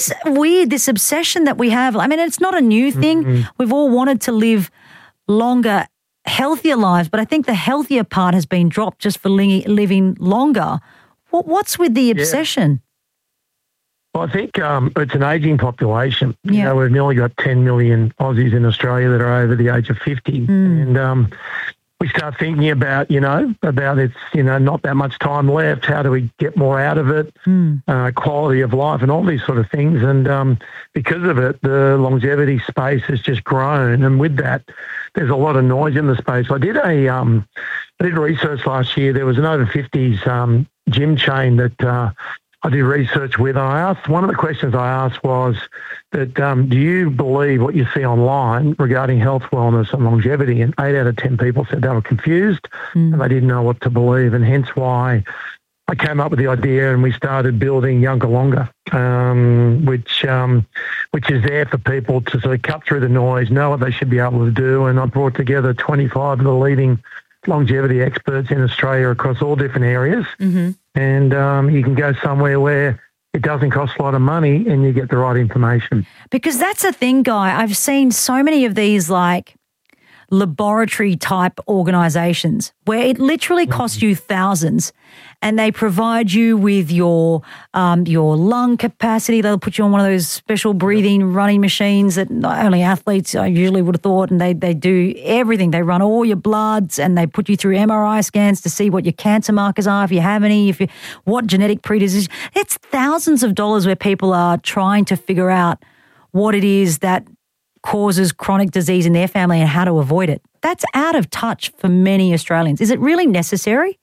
is weird, this obsession that we have. I mean, it's not a new thing. Mm-hmm. We've all wanted to live longer, healthier lives, but I think the healthier part has been dropped just for living longer. What's with the obsession? Well, I think it's an ageing population. Yeah. You know, we've nearly got 10 million Aussies in Australia that are over the age of 50. And we start thinking about it's, not that much time left. How do we get more out of it? Quality of life and all these sort of things. And because of it, the longevity space has just grown. And with that, there's a lot of noise in the space. I did research last year. There was an over 50s gym chain that I did research with. And one of the questions I asked was that, do you believe what you see online regarding health, wellness and longevity? And 8 out of 10 people said they were confused and they didn't know what to believe. And hence why I came up with the idea and we started building Younger Longer, which is there for people to sort of cut through the noise, know what they should be able to do. And I brought together 25 of the leading longevity experts in Australia across all different areas. And you can go somewhere where it doesn't cost a lot of money and you get the right information. Because that's the thing, Guy. I've seen so many of these like laboratory type organizations where it literally costs you thousands and they provide you with your lung capacity. They'll put you on one of those special breathing running machines that only athletes I usually would have thought, and they do everything. They run all your bloods and they put you through MRI scans to see what your cancer markers are, if you have any, what genetic predisposition. It's thousands of dollars where people are trying to figure out what it is that causes chronic disease in their family and how to avoid it. That's out of touch for many Australians. Is it really necessary?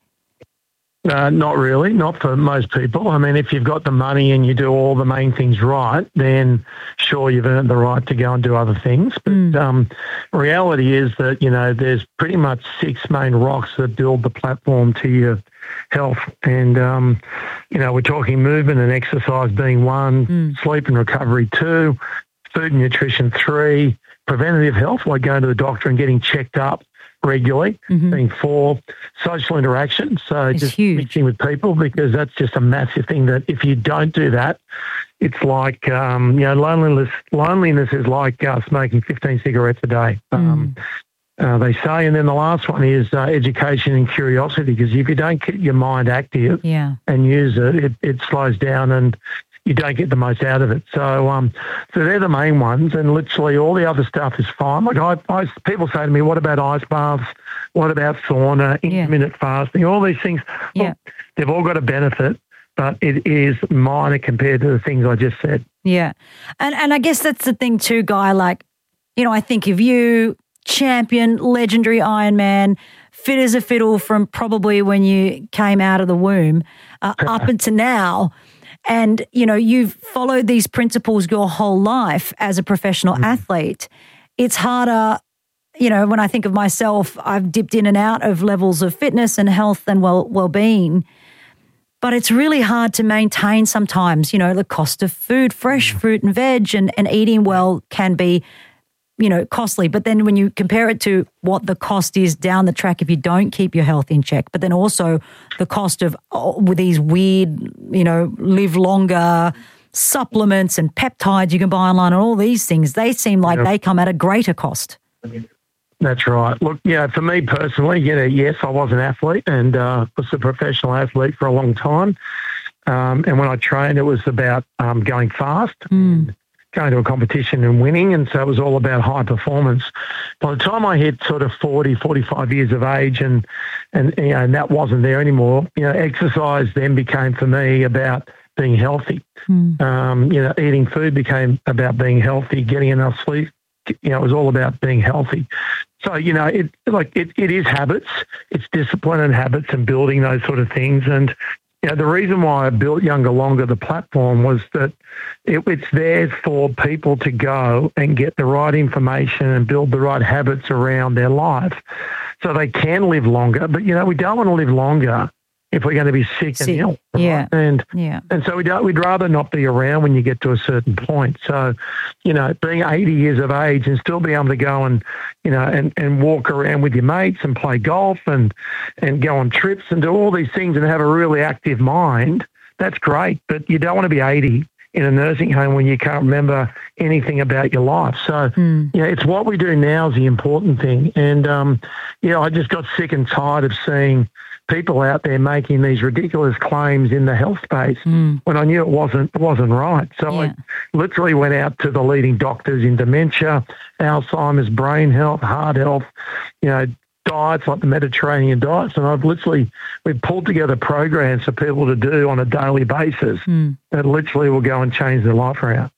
Not really, not for most people. I mean, if you've got the money and you do all the main things right, then sure, you've earned the right to go and do other things. But reality is that, there's pretty much 6 main rocks that build the platform to your health. And, we're talking movement and exercise being 1, sleep and recovery 2, food and nutrition 3, preventative health, like going to the doctor and getting checked up regularly, being 4, social interaction, so it's just huge. mixing with people, because that's just a massive thing that if you don't do that, it's like, loneliness is like smoking 15 cigarettes a day, they say. And then the last one is education and curiosity, because if you don't keep your mind active and use it slows down and you don't get the most out of it. So they're the main ones, and literally all the other stuff is fine. Like people say to me, what about ice baths? What about sauna, intermittent fasting? All these things, look, they've all got a benefit, but it is minor compared to the things I just said. Yeah. And I guess that's the thing too, Guy, like, I think of you, champion, legendary Ironman, fit as a fiddle from probably when you came out of the womb up until now. And, you've followed these principles your whole life as a professional athlete. It's harder, when I think of myself, I've dipped in and out of levels of fitness and health and well-being. But it's really hard to maintain sometimes, the cost of food, fresh fruit and veg and eating well can be, costly. But then when you compare it to what the cost is down the track if you don't keep your health in check, but then also the cost of with these weird, live longer supplements and peptides you can buy online and all these things, they seem like they come at a greater cost. That's right. Look, for me personally, yes, I was an athlete and was a professional athlete for a long time. And when I trained, it was about going fast and going to a competition and winning. And so it was all about high performance. By the time I hit sort of 40, 45 years of age and that wasn't there anymore, exercise then became for me about being healthy. Eating food became about being healthy, getting enough sleep. It was all about being healthy. So, it is habits. It's discipline and habits and building those sort of things. And, the reason why I built Younger Longer, the platform, was that it's there for people to go and get the right information and build the right habits around their life so they can live longer. But, we don't want to live longer if we're going to be sick and ill. Right? And so we'd rather not be around when you get to a certain point. So, being 80 years of age and still be able to go and, and walk around with your mates and play golf and go on trips and do all these things and have a really active mind, that's great. But you don't want to be 80 in a nursing home when you can't remember anything about your life. So, it's what we do now is the important thing. And, I just got sick and tired of seeing people out there making these ridiculous claims in the health space when I knew it wasn't right. So I literally went out to the leading doctors in dementia, Alzheimer's, brain health, heart health, diets like the Mediterranean diets, and we've pulled together programs for people to do on a daily basis that literally will go and change their life around.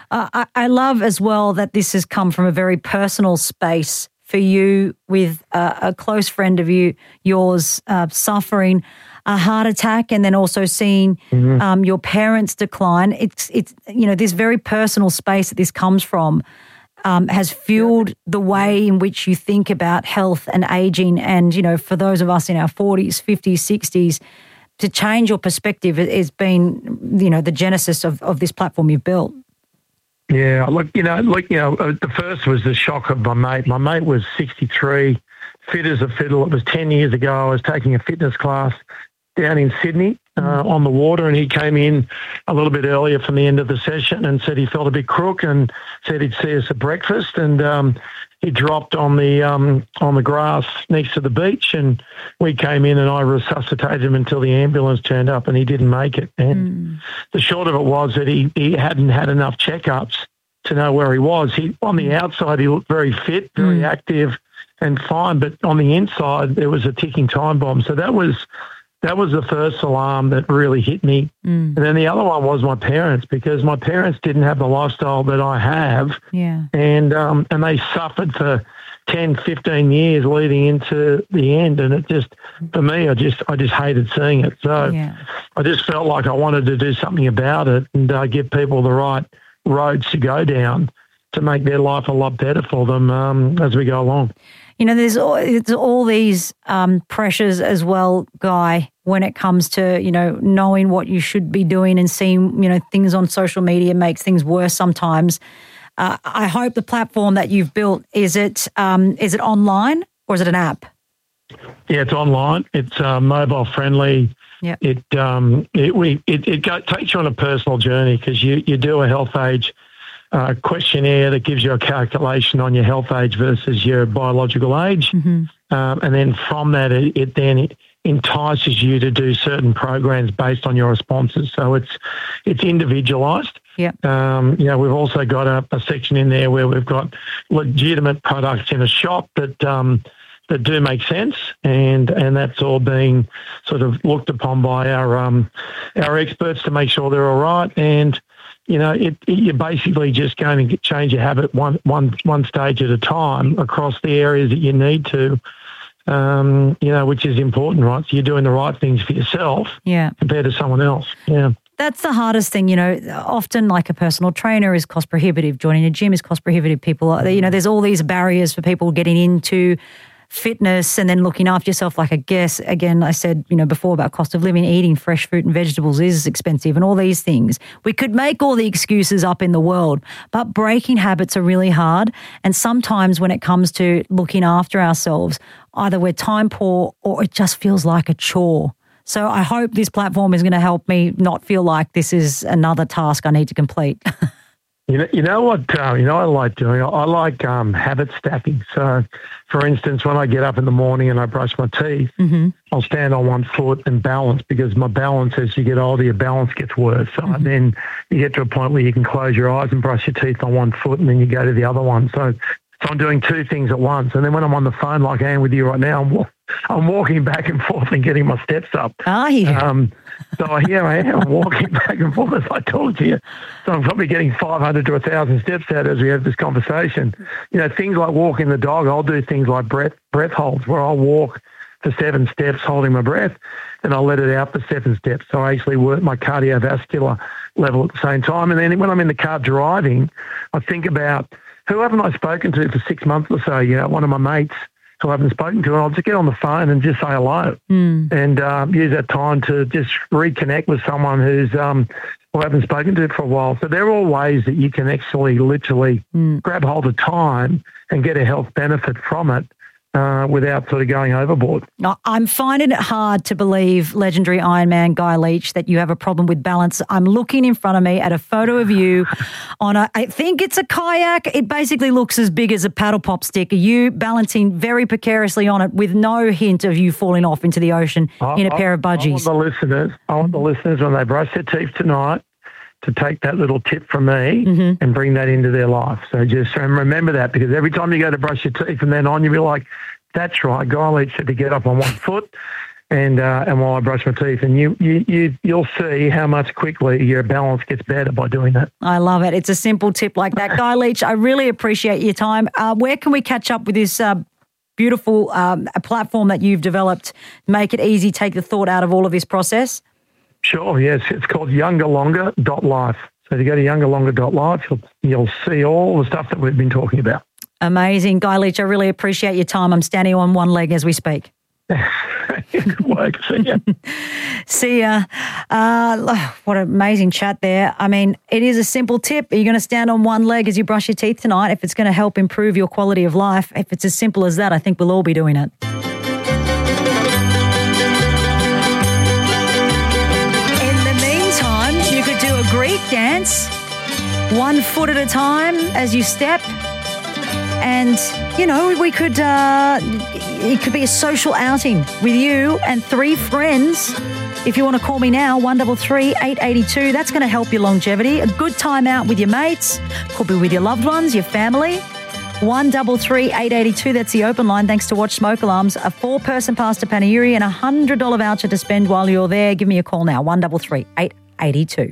I love as well that this has come from a very personal space for you, with a close friend of yours suffering a heart attack, and then also seeing your parents decline. It's this very personal space that this comes from has fueled the way in which you think about health and aging. And, for those of us in our 40s, 50s, 60s, to change your perspective has been, the genesis of this platform you've built. Yeah, the first was the shock of my mate. My mate was 63, fit as a fiddle. It was 10 years ago. I was taking a fitness class down in Sydney on the water, and he came in a little bit earlier from the end of the session and said he felt a bit crook and said he'd see us at breakfast, and he dropped on the grass next to the beach, and we came in and I resuscitated him until the ambulance turned up, and he didn't make it. And the short of it was that he hadn't had enough checkups to know where he was. On the outside, he looked very fit, very active and fine, but on the inside, there was a ticking time bomb. So that was the first alarm that really hit me. And then the other one was my parents, because my parents didn't have the lifestyle that I have. Yeah. And they suffered for 10, 15 years leading into the end. And it just, for me, I just hated seeing it. So I just felt like I wanted to do something about it and give people the right roads to go down to make their life a lot better for them as we go along. There's all these pressures as well, Guy, when it comes to, knowing what you should be doing and seeing, things on social media makes things worse sometimes. I hope the platform that you've built, is it online or is it an app? Yeah, it's online. It's mobile friendly. Yep. It takes you on a personal journey, because you do a health age questionnaire that gives you a calculation on your health age versus your biological age. And then from that, it then entices you to do certain programs based on your responses. So it's individualized. Yeah. We've also got a section in there where we've got legitimate products in a shop that do make sense, and that's all being sort of looked upon by our experts to make sure they're all right. And you're basically just going to change your habit one stage at a time across the areas that you need to, which is important, right? So you're doing the right things for yourself compared to someone else. Yeah. That's the hardest thing, often like a personal trainer is cost prohibitive. Joining a gym is cost prohibitive. People, there's all these barriers for people getting into fitness and then looking after yourself. Like, I guess, again, I said, before about cost of living, eating fresh fruit and vegetables is expensive and all these things. We could make all the excuses up in the world, but breaking habits are really hard. And sometimes when it comes to looking after ourselves, either we're time poor or it just feels like a chore. So I hope this platform is going to help me not feel like this is another task I need to complete. You know what I like doing? I like habit stacking. So, for instance, when I get up in the morning and I brush my teeth, I'll stand on one foot and balance, because my balance, as you get older, your balance gets worse. So then you get to a point where you can close your eyes and brush your teeth on one foot, and then you go to the other one. So I'm doing two things at once. And then when I'm on the phone like I am with you right now, I'm walking back and forth and getting my steps up. Are you? So here I am walking back and forth as I talk to you. So I'm probably getting 500 to 1,000 steps out as we have this conversation. Things like walking the dog, I'll do things like breath holds, where I'll walk for 7 steps holding my breath, and I'll let it out for 7 steps. So I actually work my cardiovascular level at the same time. And then when I'm in the car driving, I think about, who haven't I spoken to for 6 months or so? One of my mates who I haven't spoken to, and I'll just get on the phone and just say hello and use that time to just reconnect with someone who I haven't spoken to for a while. So they're all ways that you can actually literally grab hold of time and get a health benefit from it without sort of going overboard. No, I'm finding it hard to believe, legendary Ironman Guy Leach, that you have a problem with balance. I'm looking in front of me at a photo of you on I think it's a kayak. It basically looks as big as a paddle pop stick. Are you balancing very precariously on it with no hint of you falling off into the ocean in a pair of budgies? I want the listeners when they brush their teeth tonight to take that little tip from me and bring that into their life. So just remember that, because every time you go to brush your teeth from then on, you'll be like, that's right, Guy Leach said to get up on one foot and while I brush my teeth. And you'll see how much quickly your balance gets better by doing that. I love it. It's a simple tip like that. Guy Leach, I really appreciate your time. Where can we catch up with this beautiful platform that you've developed? Make it easy, take the thought out of all of this process. Sure, yes. It's called youngerlonger.life. So if you go to youngerlonger.life, you'll see all the stuff that we've been talking about. Amazing. Guy Leach, I really appreciate your time. I'm standing on one leg as we speak. Good work. See ya. See ya. What an amazing chat there. I mean, it is a simple tip. Are you going to stand on one leg as you brush your teeth tonight? If it's going to help improve your quality of life, if it's as simple as that, I think we'll all be doing it. Greek dance, 1 foot at a time as you step. And, you know, we could, it could be a social outing with you and 3 friends. If you want to call me now, 133 882, that's going to help your longevity. A good time out with your mates, could be with your loved ones, your family. 133 882, that's the open line. Thanks to Watch Smoke Alarms. A 4-person pass to Panayuri and a $100 voucher to spend while you're there. Give me a call now, 133 882.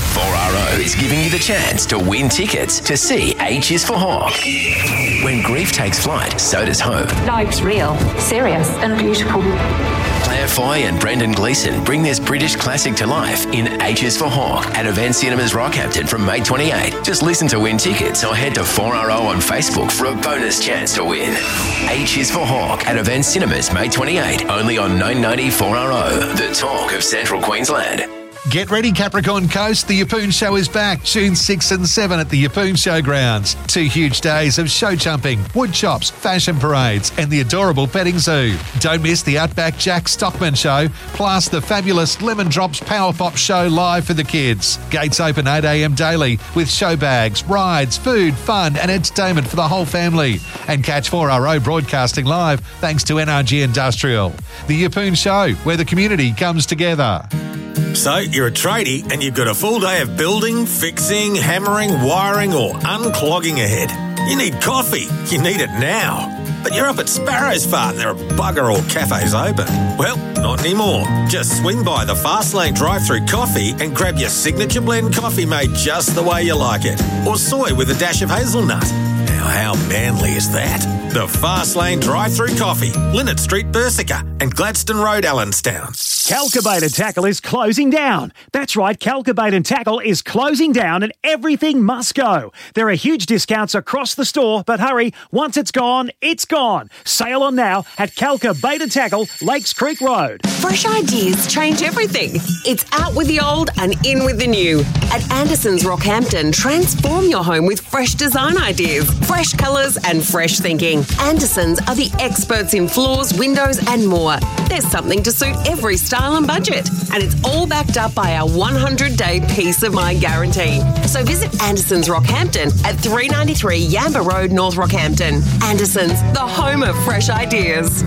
4RO is giving you the chance to win tickets to see H is for Hawk. When grief takes flight, so does hope. Life's real, serious and beautiful. Claire Foy and Brendan Gleeson bring this British classic to life in H is for Hawk at Event Cinemas Rockhampton from May 28. Just listen to win tickets or head to 4RO on Facebook for a bonus chance to win. H is for Hawk at Event Cinemas May 28, only on 990 4RO, the talk of Central Queensland. Get ready, Capricorn Coast. The Yeppoon Show is back June 6 and 7 at the Yeppoon Showgrounds. 2 huge days of show jumping, wood chops, fashion parades and the adorable petting zoo. Don't miss the Outback Jack Stockman Show, plus the fabulous Lemon Drops Power Pop Show live for the kids. Gates open 8 a.m. daily with show bags, rides, food, fun and entertainment for the whole family. And catch 4RO broadcasting live thanks to NRG Industrial. The Yeppoon Show, where the community comes together. So you're a tradie and you've got a full day of building, fixing, hammering, wiring or unclogging ahead. You need coffee. You need it now. But you're up at Sparrow's Fart and there are bugger all cafes open. Well, not anymore. Just swing by the Fastlane drive-thru coffee and grab your signature blend coffee made just the way you like it. Or soy with a dash of hazelnut. Now, how manly is that? The Fastlane drive-thru coffee, Linnet Street, Bersica and Gladstone Road, Allenstown. Calcabait and Tackle is closing down. That's right, Calcabait and Tackle is closing down and everything must go. There are huge discounts across the store, but hurry, once it's gone, it's gone. Sail on now at Calcabait and Tackle, Lakes Creek Road. Fresh ideas change everything. It's out with the old and in with the new. At Anderson's Rockhampton, transform your home with fresh design ideas, fresh colours and fresh thinking. Anderson's are the experts in floors, windows and more. There's something to suit every style and budget, and it's all backed up by our 100-day peace of mind guarantee. So visit Anderson's Rockhampton at 393 Yamba Road, North Rockhampton. Anderson's, the home of fresh ideas.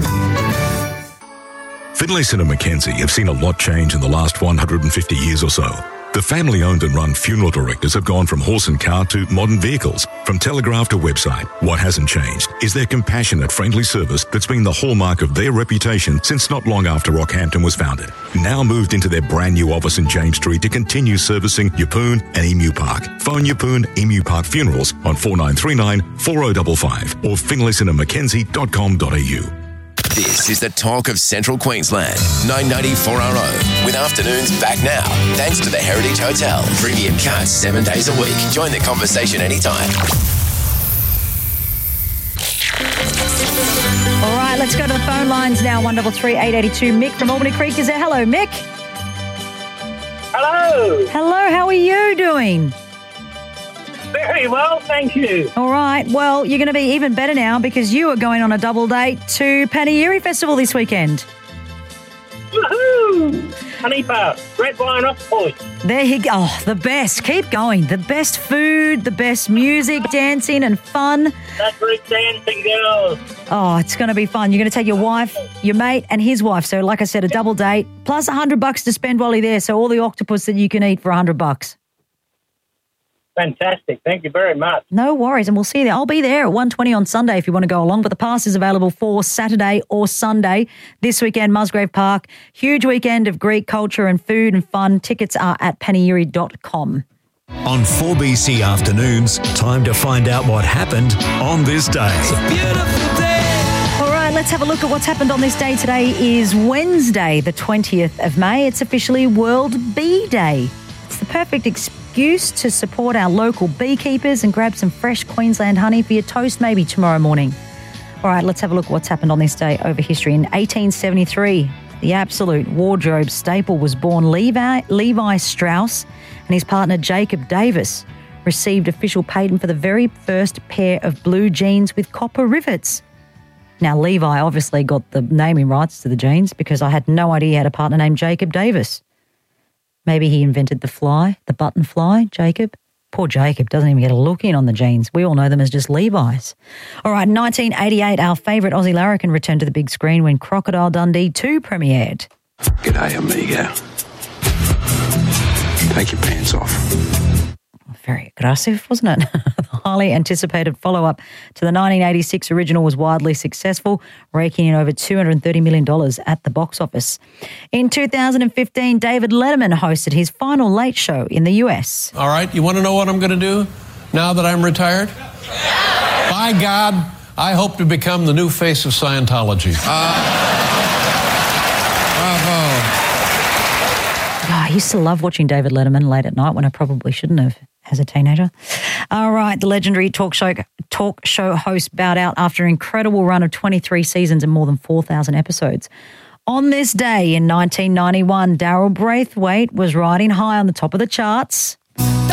Finlayson and Mackenzie have seen a lot change in the last 150 years or so. The family-owned and run funeral directors have gone from horse and car to modern vehicles, from telegraph to website. What hasn't changed is their compassionate, friendly service that's been the hallmark of their reputation since not long after Rockhampton was founded. Now moved into their brand new office in James Street to continue servicing Yeppoon and Emu Park. Phone Yeppoon Emu Park Funerals on 4939 4055 or finlaysonandmackenzie.com.au. This is the talk of Central Queensland. 990 4RO. With afternoons back now. Thanks to the Heritage Hotel. Premium cuts 7 days a week. Join the conversation anytime. All right, let's go to the phone lines now. 133 882. Mick from Albany Creek is there. Hello, Mick. Hello. Hello, how are you doing? Very well, thank you. All right. Well, you're going to be even better now because you are going on a double date to Panegyri Festival this weekend. Woohoo! Honey Bar, red wine off point. There you go. Oh, the best. Keep going. The best food, the best music, dancing and fun. That's right, dancing girls. Oh, it's going to be fun. You're going to take your wife, your mate and his wife. So like I said, a double date plus $100 to spend while you're there. So all the octopus that you can eat for $100. Fantastic. Thank you very much. No worries. And we'll see you there. I'll be there at 1:20 on Sunday if you want to go along. But the pass is available for Saturday or Sunday this weekend, Musgrave Park. Huge weekend of Greek culture and food and fun. Tickets are at panegyri.com. On 4BC Afternoons, time to find out what happened on this day. It's a beautiful day. All right, let's have a look at what's happened on this day. Today is Wednesday, the 20th of May. It's officially World Bee Day. It's the perfect excuse to support our local beekeepers and grab some fresh Queensland honey for your toast maybe tomorrow morning. All right, let's have a look at what's happened on this day over history. In 1873, the absolute wardrobe staple was born. Levi Strauss and his partner Jacob Davis received official patent for the very first pair of blue jeans with copper rivets. Now, Levi obviously got the naming rights to the jeans because I had no idea he had a partner named Jacob Davis. Maybe he invented the fly, the button fly, Jacob. Poor Jacob doesn't even get a look in on the jeans. We all know them as just Levi's. All right, 1988, our favourite Aussie larrikin returned to the big screen when Crocodile Dundee 2 premiered. G'day, amigo. Take your pants off. Very aggressive, wasn't it? The highly anticipated follow-up to the 1986 original was widely successful, raking in over $230 million at the box office. In 2015, David Letterman hosted his final late show in the US. All right, you want to know what I'm going to do now that I'm retired? By God, I hope to become the new face of Scientology. I used to love watching David Letterman late at night when I probably shouldn't have as a teenager. All right, the legendary talk show host bowed out after an incredible run of 23 seasons and more than 4,000 episodes. On this day in 1991, Daryl Braithwaite was riding high on the top of the charts.